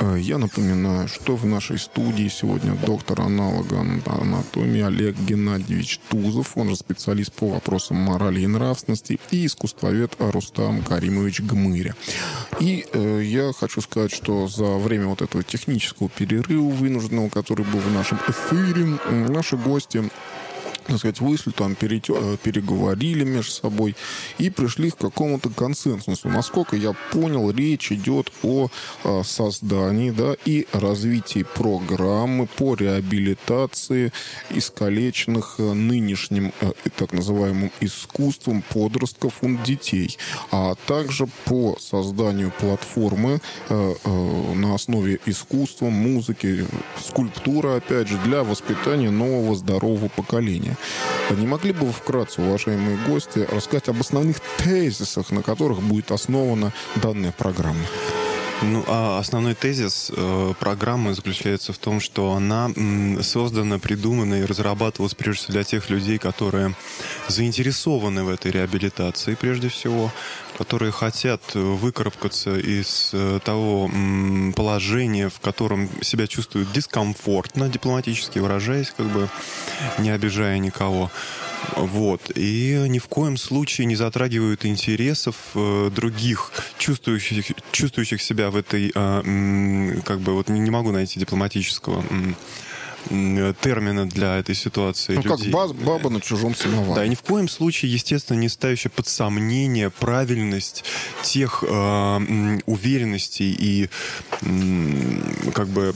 Я напоминаю, что в нашей студии сегодня доктор аналога анатомии Олег Геннадьевич Тузов, он же специалист по вопросам морали и нравственности, и искусствовед Рустам Каримович Гмыря. И я хочу сказать, что за время вот этого технического перерыва вынужденного, который был в нашем эфире, наши гости, так сказать, вышли там, переговорили между собой и пришли к какому-то консенсусу. Насколько я понял, речь идет о создании, да, и развитии программы по реабилитации искалеченных нынешним так называемым искусством подростков и детей, а также по созданию платформы на основе искусства, музыки, скульптуры, опять же, для воспитания нового здорового поколения. Не могли бы вы вкратце, уважаемые гости, рассказать об основных тезисах, на которых будет основана данная программа? Основной тезис программы заключается в том, что она создана, придумана и разрабатывалась прежде всего для тех людей, которые заинтересованы в этой реабилитации, прежде всего, которые хотят выкарабкаться из того положения, в котором себя чувствуют дискомфортно, дипломатически выражаясь, как бы не обижая никого. Вот. И ни в коем случае не затрагивают интересов других, чувствующих себя в этой, как бы, вот не могу найти дипломатического термина для этой ситуации. Людей. Как баба на чужом сеновале. Да, и ни в коем случае, естественно, не ставящая под сомнение правильность тех уверенностей и как бы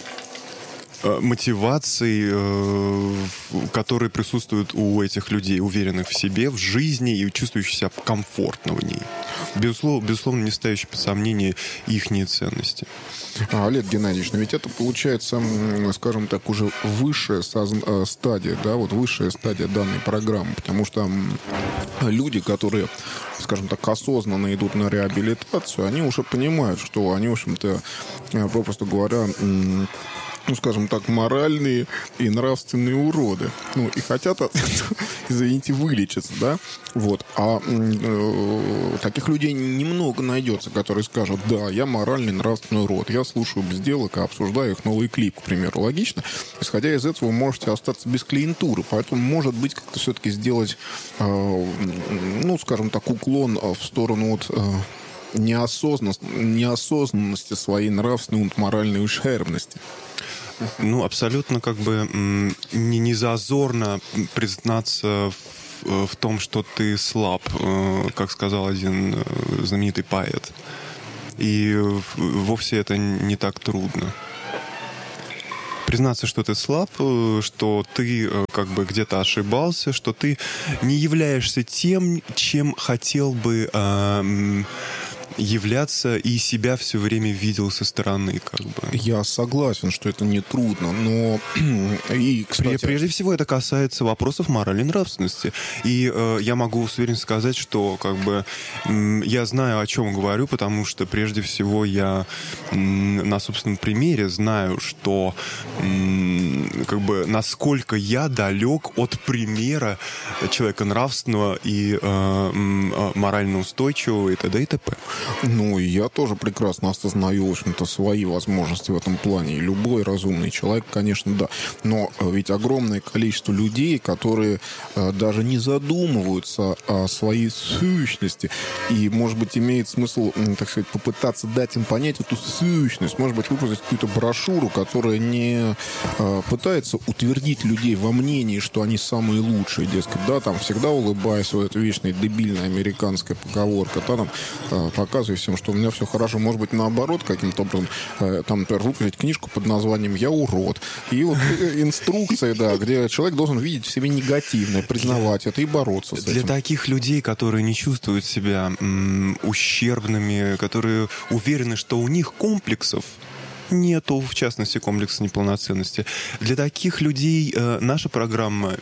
мотивации, которые присутствуют у этих людей, уверенных в себе, в жизни и чувствующих себя комфортно в ней. Безусловно, не ставящие под сомнение ихние ценности. Олег Геннадьевич, но ведь это получается, скажем так, уже высшая стадия, да, вот высшая стадия данной программы, потому что люди, которые, скажем так, осознанно идут на реабилитацию, они уже понимают, что они, в общем-то, попросту говоря, скажем так, моральные и нравственные уроды. И хотят, извините, вылечиться, да? Вот. А таких людей немного найдется, которые скажут: да, я моральный, нравственный урод, я слушаю безделок и обсуждаю их новый клип, к примеру. Логично? Исходя из этого, вы можете остаться без клиентуры. Поэтому, может быть, как-то все-таки сделать, скажем так, уклон в сторону вот неосознанности своей нравственной и моральной ущербности. Абсолютно как бы не зазорно признаться в том, что ты слаб, как сказал один знаменитый поэт. И вовсе это не так трудно. Признаться, что ты слаб, что ты как бы где-то ошибался, что ты не являешься тем, чем хотел бы являться, и себя все время видел со стороны, как бы. Я согласен, что это не трудно, но и, кстати... Прежде всего, это касается вопросов морали и нравственности. И я могу с уверенностью сказать, что как бы я знаю, о чем говорю, потому что прежде всего я на собственном примере знаю, что как бы насколько я далек от примера человека нравственного и морально устойчивого и т.д. и т.п. И я тоже прекрасно осознаю, в общем-то, свои возможности в этом плане. И любой разумный человек, конечно, да. Но ведь огромное количество людей, которые даже не задумываются о своей сущности. И, может быть, имеет смысл, так сказать, попытаться дать им понять эту сущность. Может быть, выпустить какую-то брошюру, которая не пытается утвердить людей во мнении, что они самые лучшие. Дескать, да, там всегда улыбаясь, вот эта вечная дебильная американская поговорка. Там показываю всем, что у меня все хорошо. Может быть, наоборот, каким-то образом, там, например, выпустить книжку под названием «Я урод». И вот инструкция, да, где человек должен видеть в себе негативное, признавать это и бороться с этим. Для таких людей, которые не чувствуют себя ущербными, которые уверены, что у них комплексов нету, в частности, комплекса неполноценности. Для таких людей наша программа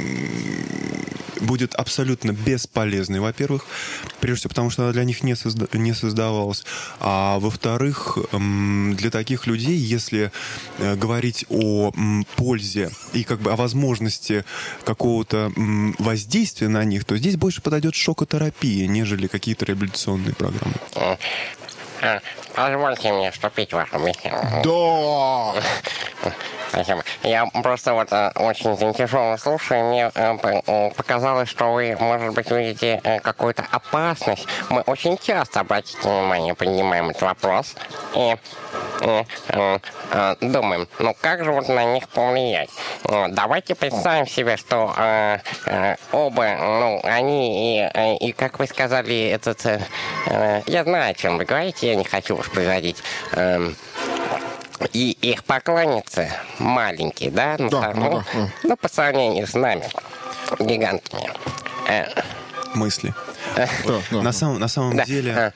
будет абсолютно бесполезной, во-первых, прежде всего потому, что она для них не создавалась, а во-вторых, для таких людей, если говорить о пользе и как бы о возможности какого-то воздействия на них, то здесь больше подойдет шокотерапия, нежели какие-то реабилитационные программы. Позвольте мне вступить в вашу беседу. Да! Спасибо. Я просто очень заинтересованно слушаю, и мне показалось, что вы, может быть, видите какую-то опасность. Мы очень часто, обратите внимание, поднимаем этот вопрос и думаем, как же на них повлиять. Давайте представим себе, что оба, они и, как вы сказали, я знаю, о чем вы говорите, я не хочу воспроизводить. И их поклонницы маленькие, да? По сравнению с нами, гигантами. Мысли. На самом деле...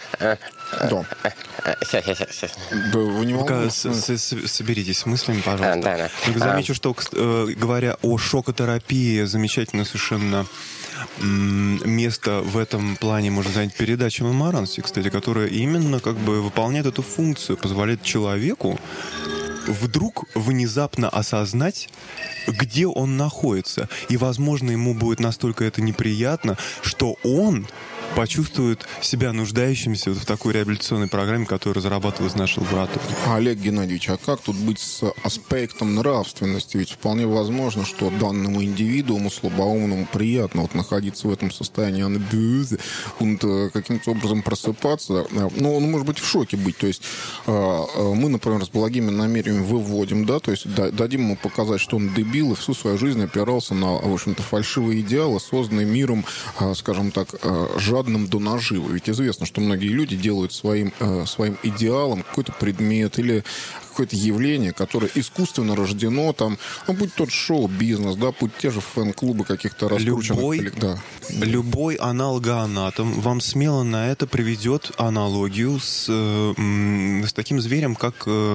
Сейчас. Вы не пока соберитесь с мыслями, пожалуйста. Замечу, что, говоря о шокотерапии, замечательно совершенно место в этом плане может занять передача «Меморанси», кстати, которая именно выполняет эту функцию, позволяет человеку вдруг внезапно осознать, где он находится. И, возможно, ему будет настолько это неприятно, что он почувствует себя нуждающимся в такой реабилитационной программе, которую разрабатывает наш лаборатория. Олег Геннадьевич, а как тут быть с аспектом нравственности? Ведь вполне возможно, что данному индивидууму слабоумному приятно находиться в этом состоянии анабиоза, каким-то образом просыпаться. Он может быть в шоке быть. То есть мы, например, с благими намерениями выводим, да, то есть дадим ему показать, что он дебил и всю свою жизнь опирался на, в общем-то, фальшивые идеалы, созданные миром, скажем так, жадным до наживы. Ведь известно, что многие люди делают своим идеалом какой-то предмет или какое-то явление, которое искусственно рождено, будь тот шоу-бизнес, да, будь те же фэн-клубы каких-то раскрученных. Любой аналогоанатом вам смело на это приведет аналогию с таким зверем, как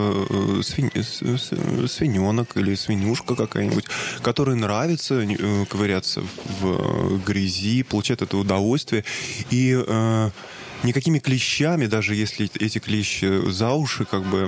свиненок или свинюшка какая-нибудь, которой нравится ковыряться в грязи, получать это удовольствие. И никакими клещами, даже если эти клещи за уши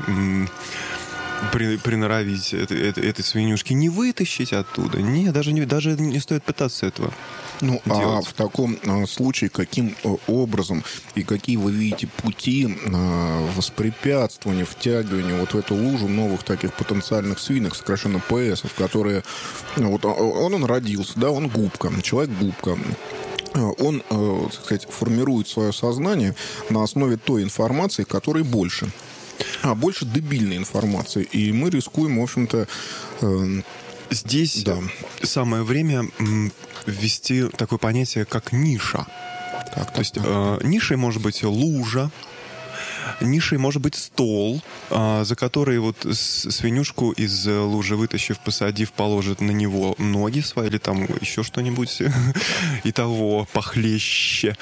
приноровить этой свинюшки, не вытащить оттуда. Нет, даже не стоит пытаться этого делать. А в таком случае каким образом и какие вы видите пути воспрепятствования, втягивания в эту лужу новых таких потенциальных свинок, сокращенно ПСов, которые... Он родился, да, он губка, человек-губка. Он, так сказать, формирует свое сознание на основе той информации, которой больше. Больше дебильной информации. И мы рискуем, в общем-то... Здесь самое время ввести такое понятие, как ниша. То есть нишей может быть лужа, нишей может быть стол, за который свинюшку из лужи вытащив, посадив, положит на него ноги свои или там еще что-нибудь и того похлеще.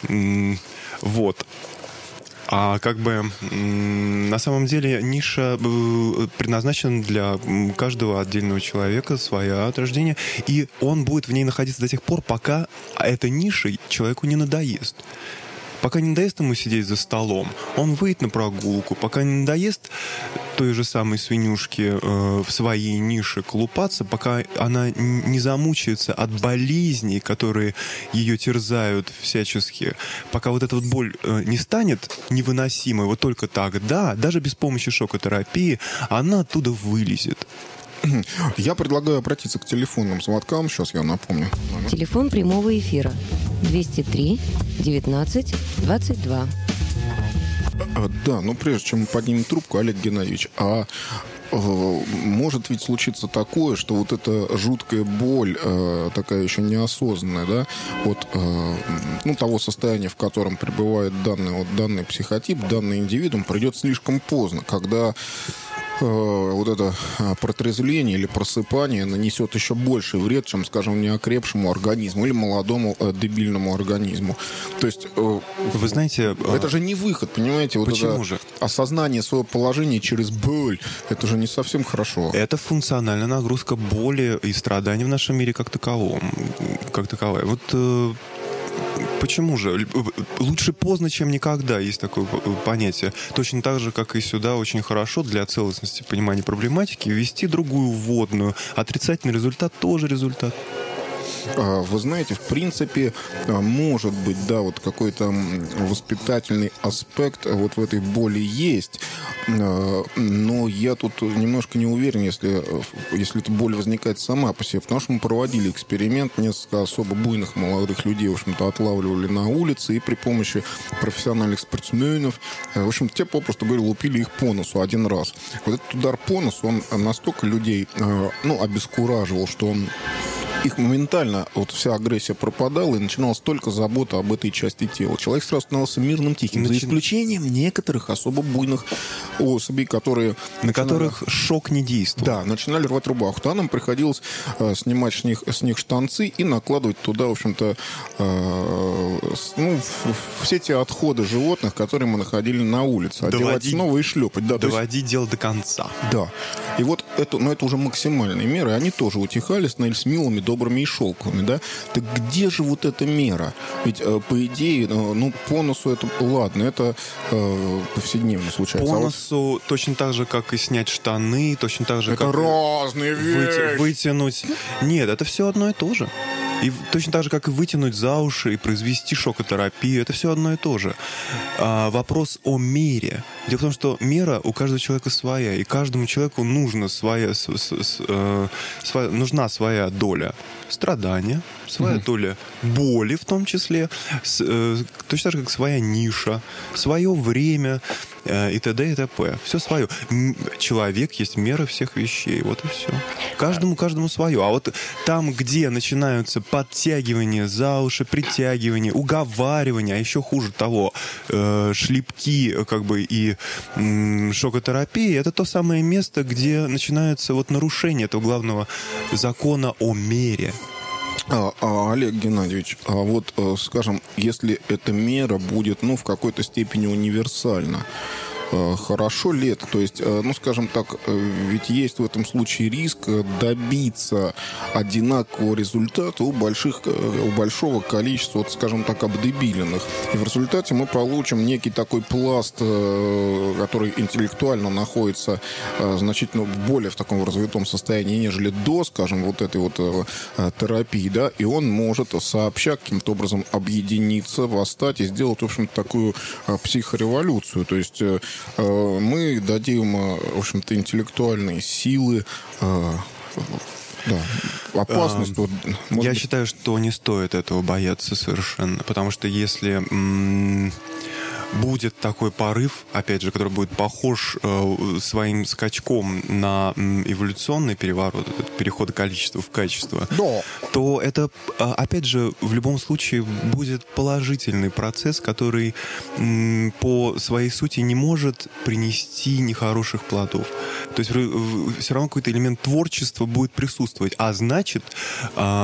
А на самом деле ниша предназначена для каждого отдельного человека, своя от рождения, и он будет в ней находиться до тех пор, пока эта ниша человеку не надоест. Пока не надоест ему сидеть за столом, он выйдет на прогулку. Пока не надоест той же самой свинюшке в своей нише колупаться, пока она не замучается от болезней, которые ее терзают всячески, пока эта боль не станет невыносимой, только тогда, даже без помощи шокотерапии, она оттуда вылезет. Я предлагаю обратиться к телефонным звонкам. Сейчас я напомню. Телефон прямого эфира 203 19 22. Да, прежде чем мы поднимем трубку, Олег Геннадьевич, может ведь случиться такое, что эта жуткая боль, такая еще неосознанная, да, того состояния, в котором пребывает данный психотип, данный индивидуум, придет слишком поздно, когда это протрезвление или просыпание нанесет еще больший вред, чем, скажем, неокрепшему организму или молодому дебильному организму. То есть, вы знаете... Это же не выход, понимаете? Почему же? Осознание своего положения через боль, это же не совсем хорошо. Это функциональная нагрузка боли и страданий в нашем мире как таковая. Почему же? Лучше поздно, чем никогда, есть такое понятие. Точно так же, как и сюда, очень хорошо для целостности понимания проблематики ввести другую вводную. Отрицательный результат тоже результат. Вы знаете, в принципе, может быть, да, вот какой-то воспитательный аспект вот в этой боли есть, но я тут немножко не уверен, если эта боль возникает сама по себе, потому что мы проводили эксперимент, несколько особо буйных молодых людей, в общем-то, отлавливали на улице и при помощи профессиональных спортсменов, в общем, те, попросту говоря, лупили их по носу один раз. Вот этот удар по носу, он настолько людей, обескураживал, что он их моментально, вот вся агрессия пропадала, и начиналась только забота об этой части тела. Человек сразу становился мирным, тихим, за исключением некоторых особо буйных особей, которые... На которых шок не действовал. Да, начинали рвать рубаху. То нам приходилось снимать с них штанцы и накладывать туда, в общем-то, все те отходы животных, которые мы находили на улице. Одевать снова и шлепать. Да, доводить дело до конца. Да. И вот это уже максимальные меры, они тоже утихали, становились милыми, добрыми и шелковыми, да? Так где же вот эта мера? Ведь, по идее, по носу это, ладно, это повседневно случается. По носу точно так же, как и снять штаны, точно так же, это как... разные вещи. Вытянуть... Нет, это все одно и то же. И точно так же, как и вытянуть за уши и произвести шокотерапию, это все одно и то же. Вопрос о мере. Дело в том, что мера у каждого человека своя, и каждому человеку нужна своя доля страдания, своя доля боли в том числе, точно так же, как своя ниша, свое время и т.д. и т.п. Все свое. Человек есть мера всех вещей. Вот и все. Каждому свое. А вот там, где начинаются подтягивания за уши, притягивания, уговаривания, а еще хуже того, шлепки и шокотерапия, это то самое место, где начинается нарушение этого главного закона о мере. Олег Геннадьевич, скажем, если эта мера будет, в какой-то степени универсальна, хорошо ли это? То есть, скажем так, ведь есть в этом случае риск добиться одинакового результата у большого количества, скажем так, обдебиленных. И в результате мы получим некий такой пласт, который интеллектуально находится значительно более в таком развитом состоянии, нежели до, скажем, вот этой терапии, да, и он может сообща каким-то образом объединиться, восстать и сделать, в общем-то, такую психореволюцию. То есть мы дадим, в общем-то, интеллектуальные силы, опасность. Я считаю, что не стоит этого бояться совершенно, потому что если будет такой порыв, опять же, который будет похож своим скачком на эволюционный переворот, переход количества в качество, то это, опять же, в любом случае будет положительный процесс, который по своей сути не может принести нехороших плодов. То есть все равно какой-то элемент творчества будет присутствовать, а значит,